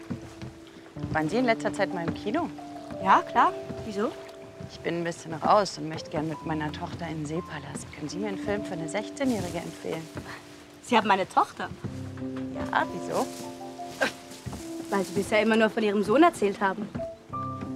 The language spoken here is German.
Waren Sie in letzter Zeit mal im Kino? Ja, klar. Wieso? Ich bin ein bisschen raus und möchte gern mit meiner Tochter in den Seepalast. Können Sie mir einen Film für eine 16-Jährige empfehlen? Sie haben eine Tochter. Ja, wieso? Weil Sie bisher immer nur von Ihrem Sohn erzählt haben.